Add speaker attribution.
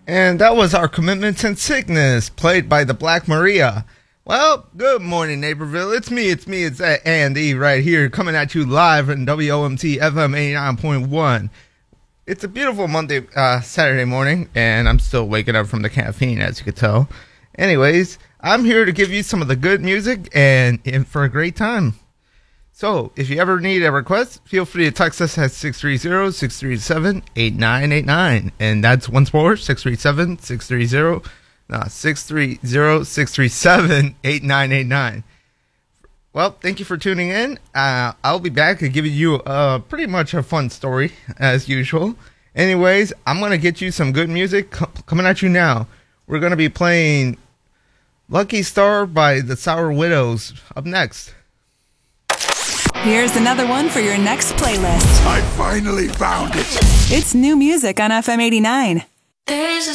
Speaker 1: And that was Our Commitments and Sickness, played by the Black Maria. Well, good morning, Naperville. It's Andy right here, coming at you live on WOMT FM 89.1. It's a beautiful Saturday morning, and I'm still waking up from the caffeine, as you could tell. Anyways, I'm here to give you some of the good music and for a great time. So, if you ever need a request, feel free to text us at 630-637-8989. And that's once more, 630-637-8989. Well, thank you for tuning in. I'll be back and giving you pretty much a fun story, as usual. Anyways, I'm going to get you some good music coming at you now. We're going to be playing Lucky Star by the Sour Widows up next.
Speaker 2: Here's another one for your next playlist.
Speaker 3: I finally found it.
Speaker 2: It's new music on FM 89.
Speaker 4: There is a